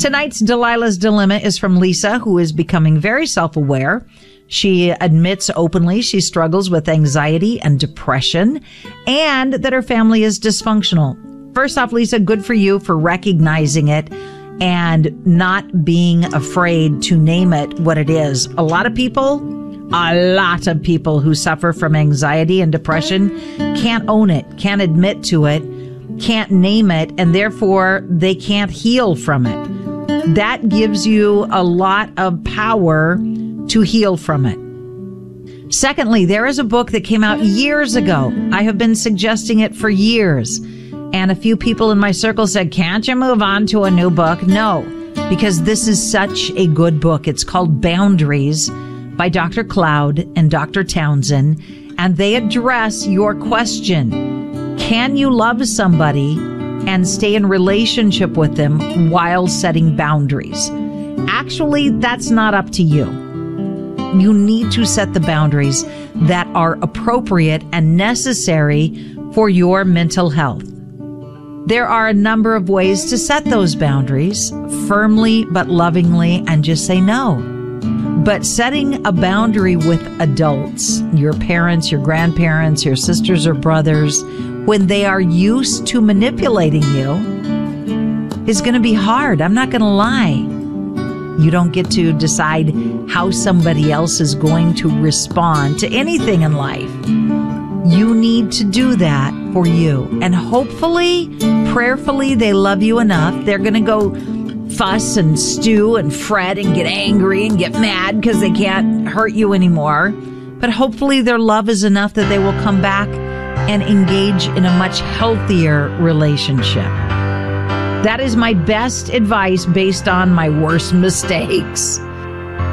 Tonight's Delilah's Dilemma is from Lisa, who is becoming very self-aware. She admits openly she struggles with anxiety and depression and that her family is dysfunctional. First off, Lisa, good for you for recognizing it and not being afraid to name it what it is. A lot of people who suffer from anxiety and depression can't own it, can't admit to it, can't name it, and therefore they can't heal from it. That gives you a lot of power to heal from it. Secondly, there is a book that came out years ago. I have been suggesting it for years. And a few people in my circle said, can't you move on to a new book? No, because this is such a good book. It's called Boundaries by Dr. Cloud and Dr. Townsend. And they address your question. Can you love somebody and stay in relationship with them while setting boundaries? Actually, that's not up to you. You need to set the boundaries that are appropriate and necessary for your mental health. There are a number of ways to set those boundaries firmly but lovingly and just say no. But setting a boundary with adults, your parents, your grandparents, your sisters or brothers, when they are used to manipulating you, is going to be hard. I'm not going to lie. You don't get to decide how somebody else is going to respond to anything in life. You need to do that for you. And hopefully, prayerfully, they love you enough. They're going to go fuss and stew and fret and get angry and get mad because they can't hurt you anymore. But hopefully their love is enough that they will come back and engage in a much healthier relationship. That is my best advice based on my worst mistakes.